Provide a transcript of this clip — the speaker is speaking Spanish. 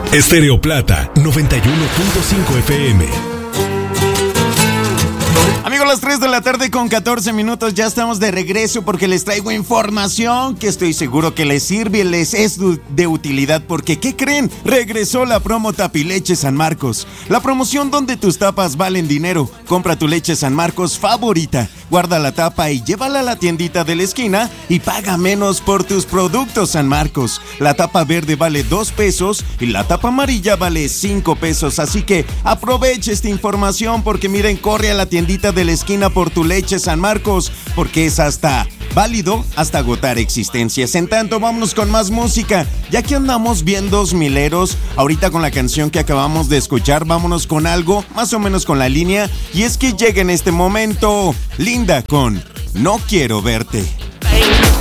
Estéreo Plata 91.5 FM. Amigos, las 3 de la tarde con 14 minutos, ya estamos de regreso porque les traigo información que estoy seguro que les sirve y les es de utilidad porque, ¿qué creen? Regresó la promo Tapileche San Marcos, la promoción donde tus tapas valen dinero. Compra tu leche San Marcos favorita, guarda la tapa y llévala a la tiendita de la esquina y paga menos por tus productos San Marcos. La tapa verde vale 2 pesos y la tapa amarilla vale 5 pesos, así que aproveche esta información porque miren, corre a la tiendita de la esquina por tu leche San Marcos, porque es válido hasta agotar existencias. En tanto, vámonos con más música, ya que andamos bien 2000eros, ahorita con la canción que acabamos de escuchar, vámonos con algo más o menos con la línea, y es que llega en este momento Linda con No Quiero Verte.